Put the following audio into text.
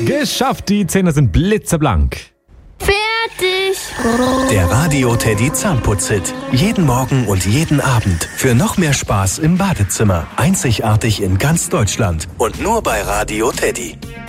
Geschafft, die Zähne sind blitzeblank. Fertig. Der Radio Teddy Zahnputz-Hit. Jeden Morgen und jeden Abend. Für noch mehr Spaß im Badezimmer. Einzigartig in ganz Deutschland. Und nur bei Radio Teddy.